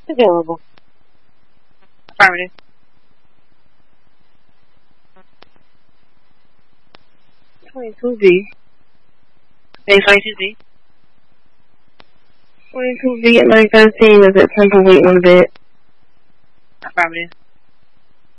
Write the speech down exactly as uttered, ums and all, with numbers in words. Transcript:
Available. Affirmative. twenty-two B. Base twenty-two B. twenty-two B at nine thirteen is at Temple waiting on the bed. Affirmative.